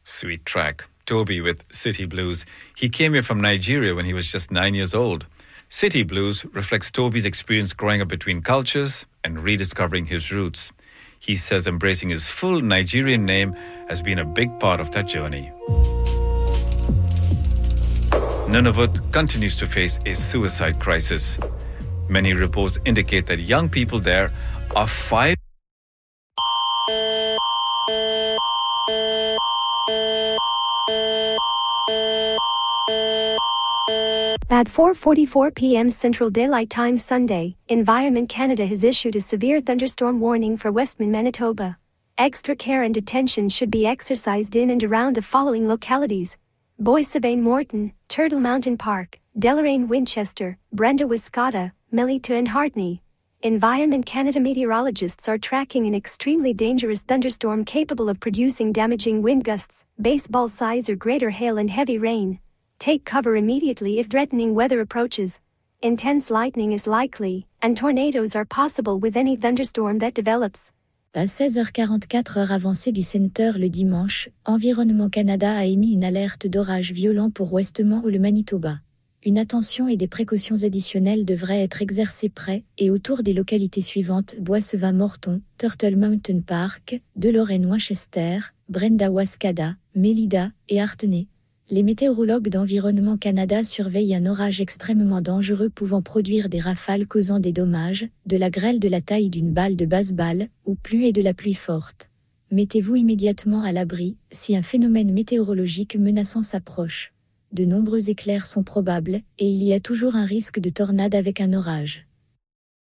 Sweet track. Toby with City Blues. He came here from Nigeria when he was just 9 years old. City Blues reflects Toby's experience growing up between cultures and rediscovering his roots. He says embracing his full Nigerian name has been a big part of that journey. Nunavut continues to face a suicide crisis. Many reports indicate that young people there are 5 At 4:44 p.m. Central Daylight Time Sunday, Environment Canada has issued a severe thunderstorm warning for Westman, Manitoba. Extra care and attention should be exercised in and around the following localities: Boissevain Morton, Turtle Mountain Park, Deloraine Winchester, Brenda Wiscata, Melita and Hartney. Environment Canada meteorologists are tracking an extremely dangerous thunderstorm capable of producing damaging wind gusts, baseball size or greater hail and heavy rain. Take cover immediately if threatening weather approaches. Intense lightning is likely, and tornadoes are possible with any thunderstorm that develops. À 16h44 heure avancée du Centre le dimanche, Environnement Canada a émis une alerte d'orage violent pour Westman ou le Manitoba. Une attention et des précautions additionnelles devraient être exercées près et autour des localités suivantes: Boissevain-Morton, Turtle Mountain Park, Deloraine Winchester, Brenda Wascada, Melida et Hartney. Les météorologues d'Environnement Canada surveillent un orage extrêmement dangereux pouvant produire des rafales causant des dommages, de la grêle de la taille d'une balle de baseball, ou plus et de la pluie forte. Mettez-vous immédiatement à l'abri si un phénomène météorologique menaçant s'approche. De nombreux éclairs sont probables et il y a toujours un risque de tornade avec un orage.